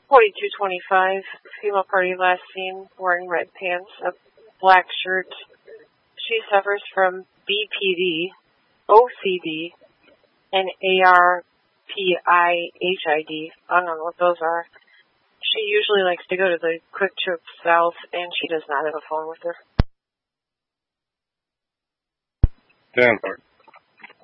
4225, female party last seen wearing red pants, a black shirt. She suffers from BPD, OCD, and ARPIHID. I don't know what those are. She usually likes to go to the Quick Trip South, and she does not have a phone with her. Denver.